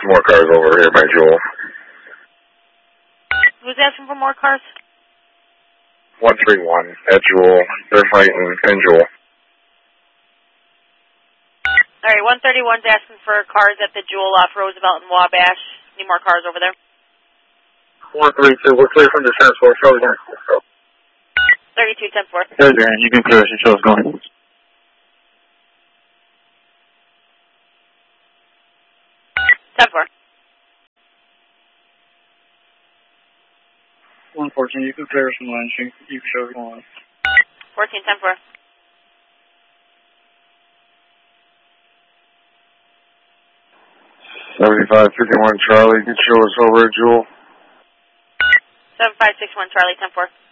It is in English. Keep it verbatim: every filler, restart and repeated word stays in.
some more cars over here by Jewel. Who's asking for more cars? one three one at Jewel. They're fighting in Jewel. All right, one thirty-one's asking for cars at the Jewel off Roosevelt and Wabash. Need more cars over there. one three two, we're clear from the transport. Show again. thirty-two ten four. Hey, Darren, you can clear us. Your show's going. ten four. one fourteen, you can clear us from line. You can show us going. fourteen ten four. seventy-five fifty-one Charlie, you can show us over at Jewel. seven five six one Charlie ten four.